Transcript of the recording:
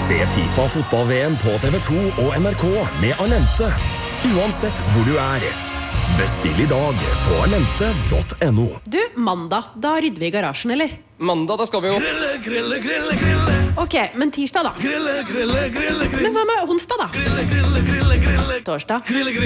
Se FIFA fotball-VM på TV2 og NRK med Alente. Uansett hvor du er. Bestill i dag på alente.no. Du, mandag, da rydder vi i garasjen, eller? Mandag, da skal vi jo Grille. Ok, men tirsdag da? Grille. Men hva med onsdag da? Grille. Torsdag? Grille.